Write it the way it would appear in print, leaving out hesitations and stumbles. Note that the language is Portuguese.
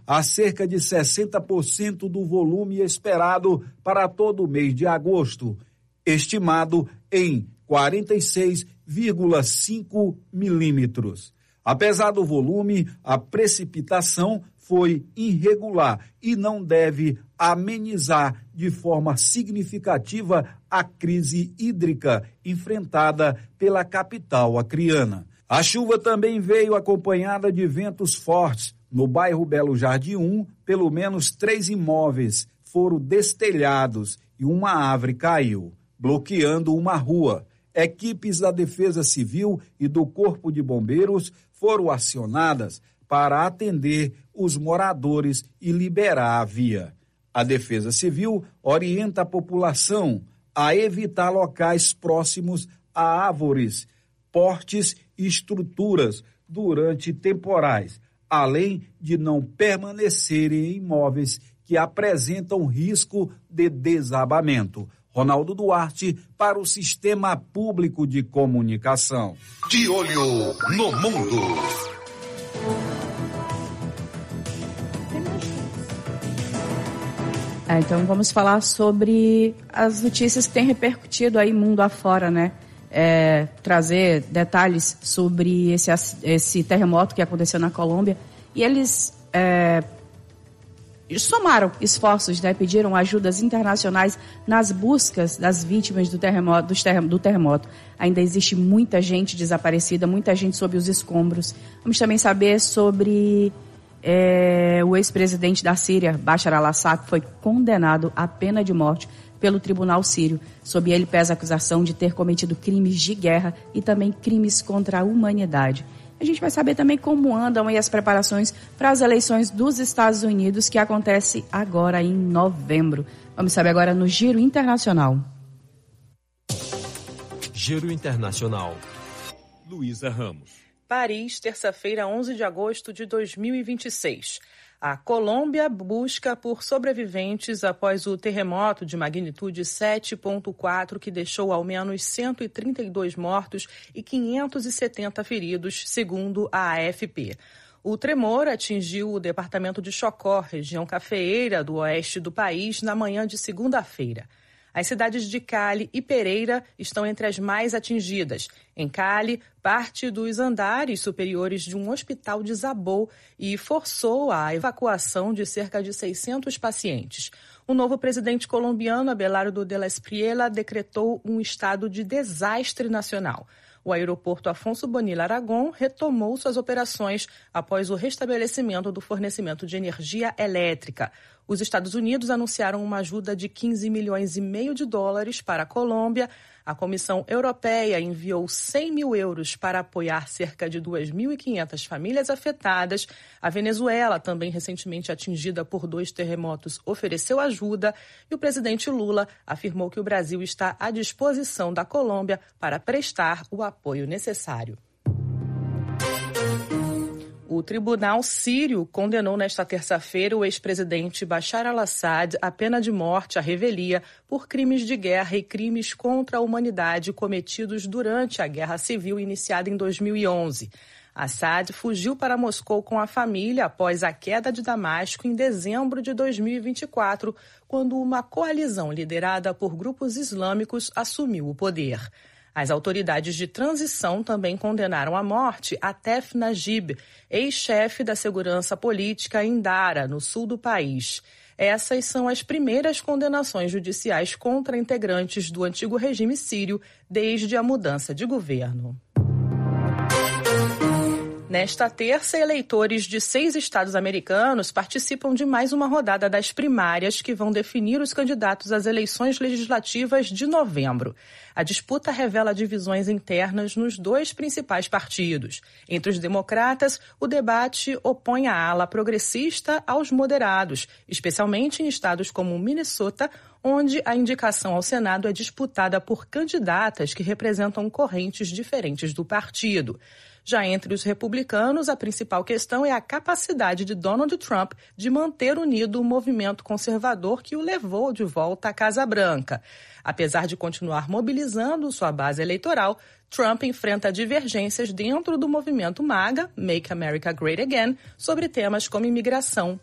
a cerca de 60% do volume esperado para todo o mês de agosto, estimado em 46,5 milímetros. Apesar do volume, a precipitação foi irregular e não deve amenizar de forma significativa a crise hídrica enfrentada pela capital acreana. A chuva também veio acompanhada de ventos fortes. No bairro Belo Jardim 1, pelo menos 3 imóveis foram destelhados e uma árvore caiu, bloqueando uma rua. Equipes da Defesa Civil e do Corpo de Bombeiros foram acionadas para atender os moradores e liberar a via. A Defesa Civil orienta a população a evitar locais próximos a árvores, postes e estruturas durante temporais, além de não permanecerem em imóveis que apresentam risco de desabamento. Ronaldo Duarte, para o Sistema Público de Comunicação. De olho no mundo. Então vamos falar sobre as notícias que têm repercutido aí mundo afora, né? Trazer detalhes sobre esse terremoto que aconteceu na Colômbia. E eles somaram esforços, né? Pediram ajudas internacionais nas buscas das vítimas do terremoto. Ainda existe muita gente desaparecida, muita gente sob os escombros. Vamos também saber sobre o ex-presidente da Síria, Bashar al-Assad, que foi condenado à pena de morte pelo tribunal sírio. Sob ele pesa a acusação de ter cometido crimes de guerra e também crimes contra a humanidade. A gente vai saber também como andam aí as preparações para as eleições dos Estados Unidos, que acontece agora em novembro. Vamos saber agora no Giro Internacional. Giro Internacional. Luísa Ramos. Paris, terça-feira, 11 de agosto de 2026. A Colômbia busca por sobreviventes após o terremoto de magnitude 7,4 que deixou ao menos 132 mortos e 570 feridos, segundo a AFP. O tremor atingiu o departamento de Chocó, região cafeeira do oeste do país, na manhã de segunda-feira. As cidades de Cali e Pereira estão entre as mais atingidas. Em Cali, parte dos andares superiores de um hospital desabou e forçou a evacuação de cerca de 600 pacientes. O novo presidente colombiano, Abelardo de la Espriella, decretou um estado de desastre nacional. O aeroporto Afonso Bonilla Aragón retomou suas operações após o restabelecimento do fornecimento de energia elétrica. Os Estados Unidos anunciaram uma ajuda de 15 milhões e meio de dólares para a Colômbia. A Comissão Europeia enviou 100 mil euros para apoiar cerca de 2.500 famílias afetadas. A Venezuela, também recentemente atingida por 2 terremotos, ofereceu ajuda. E o presidente Lula afirmou que o Brasil está à disposição da Colômbia para prestar o apoio necessário. O tribunal sírio condenou nesta terça-feira o ex-presidente Bashar al-Assad à pena de morte à revelia por crimes de guerra e crimes contra a humanidade cometidos durante a Guerra Civil iniciada em 2011. Assad fugiu para Moscou com a família após a queda de Damasco em dezembro de 2024, quando uma coalizão liderada por grupos islâmicos assumiu o poder. As autoridades de transição também condenaram à morte Atef Najib, ex-chefe da segurança política em Dara, no sul do país. Essas são as primeiras condenações judiciais contra integrantes do antigo regime sírio desde a mudança de governo. Nesta terça, eleitores de 6 estados americanos participam de mais uma rodada das primárias que vão definir os candidatos às eleições legislativas de novembro. A disputa revela divisões internas nos 2 principais partidos. Entre os democratas, o debate opõe a ala progressista aos moderados, especialmente em estados como Minnesota, onde a indicação ao Senado é disputada por candidatas que representam correntes diferentes do partido. Já entre os republicanos, a principal questão é a capacidade de Donald Trump de manter unido o movimento conservador que o levou de volta à Casa Branca. Apesar de continuar mobilizando sua base eleitoral, Trump enfrenta divergências dentro do movimento MAGA, Make America Great Again, sobre temas como imigração,